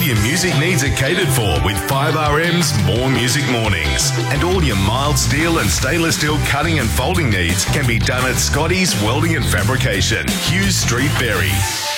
your music needs are catered for with 5RM's More Music Mornings. And all your mild steel and stainless steel cutting and folding needs can be done at Scotty's Welding and Fabrication, Hughes Street, Berry.